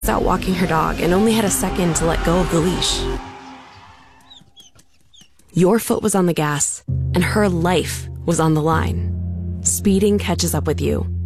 out walking her dog and only had a second to let go of the leash. Your foot was on the gas, and her life was on the line. Speeding catches up with you.